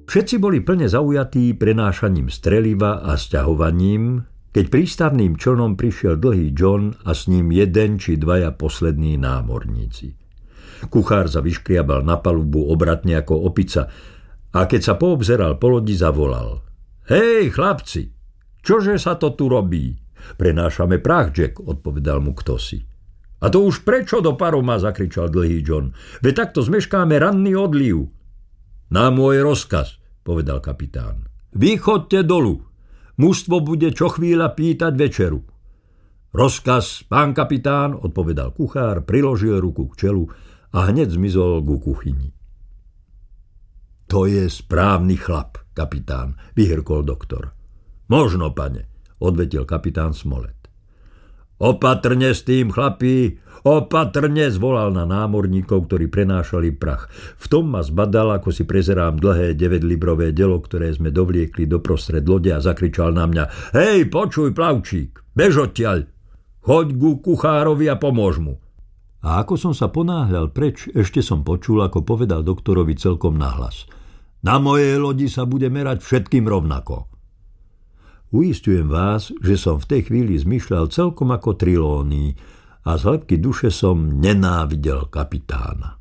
Všetci boli plne zaujatí prenášaním streliva a sťahovaním, keď prístavným člnom prišiel Dlhý John a s ním 1 či 2 poslední námorníci. Kuchár sa vyškriabal na palubu obratne ako opica a keď sa poobzeral po lodi, zavolal: Hej, chlapci, čože sa to tu robí? Prenášame prach, Jack, odpovedal mu kdosi. A to už prečo do paroma, zakričal Dlhý John. Veď takto zmeškáme ranný odliv. Na môj rozkaz, povedal kapitán. Vy chodte dolu. Mužstvo bude čo chvíľa pýtať večeru. Rozkaz, pán kapitán, odpovedal kuchár, priložil ruku k čelu a hneď zmizol ku kuchyni. To je správny chlap, kapitán, vyhrkol doktor. Možno, pane, odvetil kapitán Smollett. Opatrne s tým, chlapi, opatrne, zvolal na námorníkov, ktorí prenášali prach. V tom ma zbadal, ako si prezerám dlhé 9-librové delo, ktoré sme dovliekli doprostred lode a zakričal na mňa: Hej, počuj, plavčík, bež odtiaľ, choď ku kuchárovi a pomôž mu. A ako som sa ponáhľal preč, ešte som počul, ako povedal doktorovi celkom nahlas: Na mojej lodi sa bude merať všetkým rovnako. Uisťujem vás, že som v tej chvíli zmýšľal celkom ako Trelawney a z hĺbky duše som nenávidel kapitána.